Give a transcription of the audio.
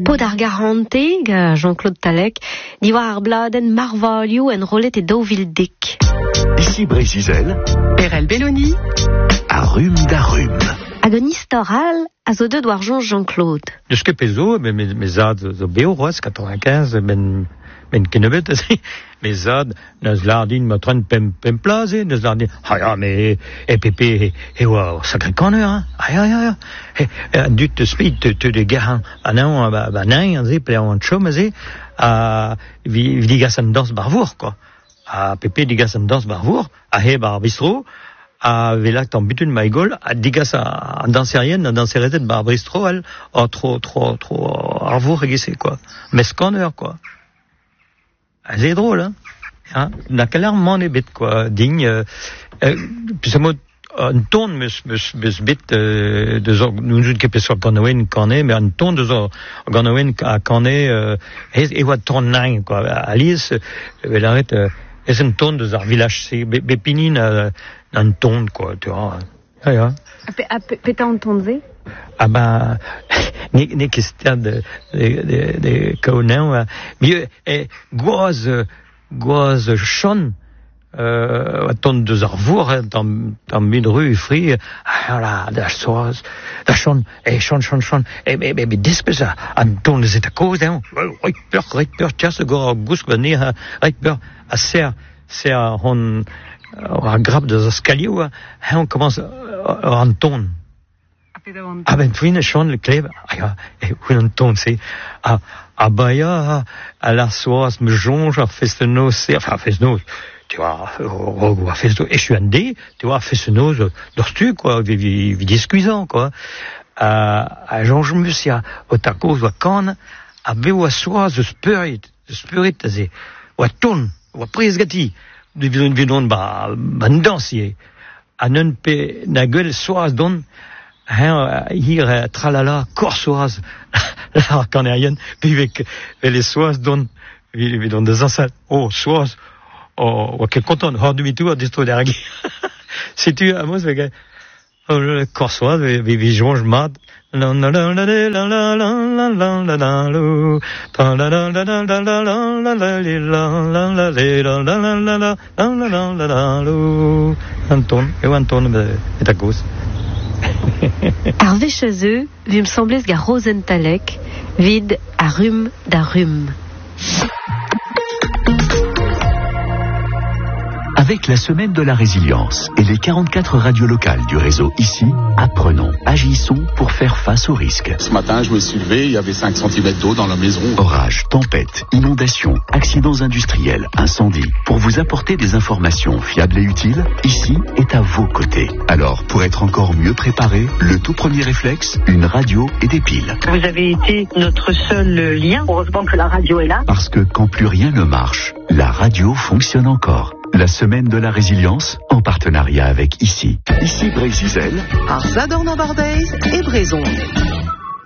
Pod ar garanteg, Jean-Claude Talek, diwar ar bladen marvalioù en rolet e daovildik. Ici Brézizel, Perel Belloni, a rhum da rhum. Hag un istoral a zo deud war Jean-Claude. Deus ket pezo, me zad zo beo roaz, 95, men kenebet, me zad, neus lardin ma tren pem plaze, neus lardin, ya, me, pepe, oa, sakre kanner, ya, dut de speed, te de gahan, anaon, ba nain, an ze, plea an chom, ze, vi digas an dans barvour, quoi. A pepe digas an dans barvour, a he bar bistro, a velak tan butun maigol, a digas an danserien, an danserezet bar bistro, al, tro arvour egese, quoi. Mes kanner, quoi. C'est drôle, hein. Na kalar man e bet, quoi. Ding, puis ça un ton meus bet, de zo, nous jout ket peseurt ganoen kane, mais un ton de zo ganoen a kane, e oa ton nain, quoi. Alice, velaret, es un ton de zar village, c'est bepinin un ton, quoi, tu vois. Ya. Peta an tonze? Ah ben, ne kestia de kaonañ, mieux, goaz chon, a ton deus ar vour, tam mid rue fri, da soaz, da chon, chon, despez an ton zet a koz, reit peur, tia se gor gousk va ne, reit peur, a ser hon, ar grab de zaskalio, on commence an ton. Ah ben twin chon le kleb, oui an ton, c'est, ya, a la soaz me jonge ar festenoz, enfin festenoz, tu vois, a festenoz, et je suis un dé, tu vois, festenoz, d'orstu, quoi, vi discuisant, quoi. A jonge musia, o takoz oa kan, a beo a soaz de spirit, aze, oa ton, oa prez gati, vidon ba dansier, a non pe na gueule soaz don, hier tralala corsoaz la canérien puis avec les soaz don des enceintes soaz quel content hors demi tour distro dergi si tu à moi c'est le corsoaz vi jonge mad Anton et à cause. Ar vechazeux, vi me semblez ga Rosentalek, vid a rhum da rhum. Avec la semaine de la résilience et les 44 radios locales du réseau ici, apprenons, agissons pour faire face aux risques. Ce matin, je me suis levé, il y avait 5 cm d'eau dans la maison. Orages, tempêtes, inondations, accidents industriels, incendies. Pour vous apporter des informations fiables et utiles, ici est à vos côtés. Alors, pour être encore mieux préparé, le tout premier réflexe, une radio et des piles. Vous avez été notre seul lien. Heureusement que la radio est là. Parce que quand plus rien ne marche, la radio fonctionne encore. La semaine de la résilience, en partenariat avec Ici. Ici Brézizel, ar Zadorn Bardez et Brezon.